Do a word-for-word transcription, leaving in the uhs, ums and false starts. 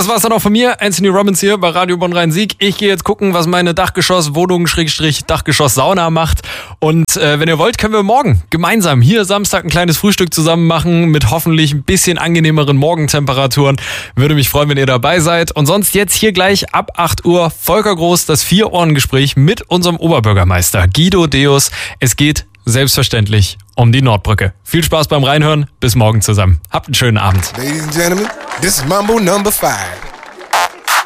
das war's dann auch von mir. Anthony Robbins hier bei Radio Bonn-Rhein-Sieg. Ich gehe jetzt gucken, was meine Dachgeschoss-Wohnung-Dachgeschoss-Sauna macht. Und äh, wenn ihr wollt, können wir morgen gemeinsam hier Samstag ein kleines Frühstück zusammen machen mit hoffentlich ein bisschen angenehmeren Morgentemperaturen. Würde mich freuen, wenn ihr dabei seid. Und sonst jetzt hier gleich ab acht Uhr Volker Groß, das Vier-Ohren-Gespräch mit unserem Oberbürgermeister Guido Deus. Es geht selbstverständlich um die Nordbrücke. Viel Spaß beim Reinhören. Bis morgen zusammen. Habt einen schönen Abend. Ladies and gentlemen, this is Mambo number five.